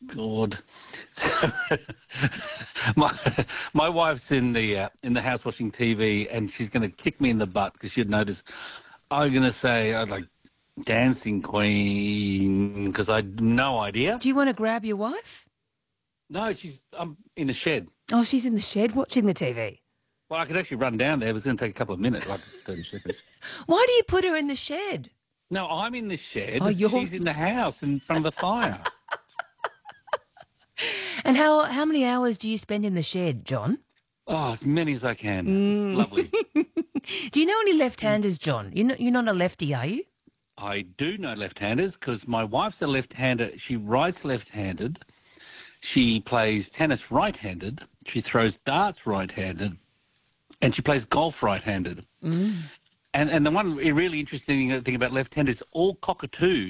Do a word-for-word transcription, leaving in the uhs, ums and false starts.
God. my my wife's in the uh, in the house watching T V, and she's going to kick me in the butt because she'd notice. I'm going to say I'd like Dancing Queen because I had no idea. Do you want to grab your wife? No, she's I'm in the shed. Oh, she's in the shed watching the T V. Well, I could actually run down there. It was going to take a couple of minutes, like thirty seconds. Why do you put her in the shed? No, I'm in the shed. Oh, you're... She's in the house in front of the fire. And how how many hours do you spend in the shed, John? Oh, as many as I can. Mm. It's lovely. Do you know any left-handers, John? You're not, you're not a lefty, are you? I do know left-handers because my wife's a left-hander. She writes left-handed. She plays tennis right-handed. She throws darts right-handed. And she plays golf right-handed. Mm. And and the one really interesting thing about left-handers, all cockatoos